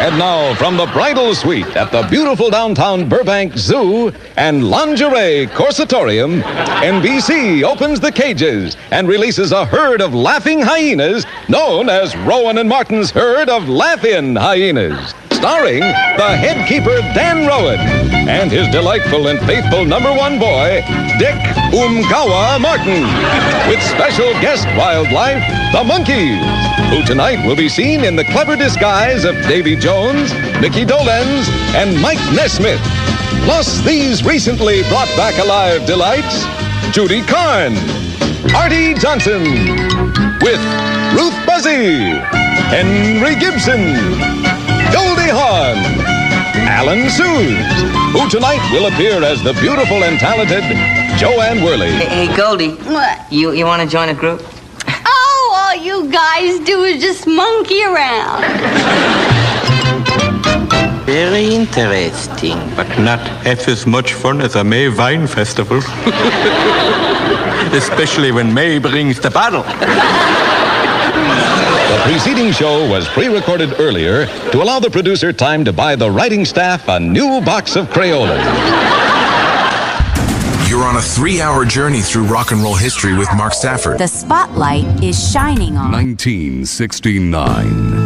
And now, from the bridal suite at the beautiful downtown Burbank Zoo and Lingerie Corsatorium, NBC opens the cages and releases a herd of laughing hyenas known as Rowan and Martin's herd of Laugh-In Hyenas. Starring the head keeper, Dan Rowan, and his delightful and faithful #1 boy, Dick Umgawa Martin, with special guest wildlife, the monkeys, who tonight will be seen in the clever disguise of Davy Jones, Mickey Dolenz, and Mike Nesmith. Plus, these recently brought back alive delights, Judy Carn, Artie Johnson, with Ruth Buzzy, Henry Gibson, Goldie Hawn, Alan Suze, who tonight will appear as the beautiful and talented Joanne Worley. Hey, Goldie. What? You want to join a group? Oh, all you guys do is just monkey around. Very interesting, but not half as much fun as a May Wine Festival. Especially when May brings the bottle. The preceding show was pre-recorded earlier to allow the producer time to buy the writing staff a new box of Crayolas. You're on a 3-hour journey through rock and roll history with Mark Stafford. The spotlight is shining on 1969.